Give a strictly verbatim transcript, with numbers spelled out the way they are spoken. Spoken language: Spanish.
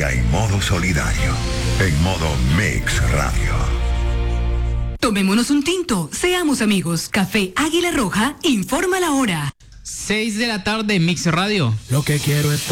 día en modo solidario, en modo Mix Radio. Tomémonos un tinto, seamos amigos. Café Águila Roja informa la hora. seis de la tarde, Mix Radio. Lo que quiero es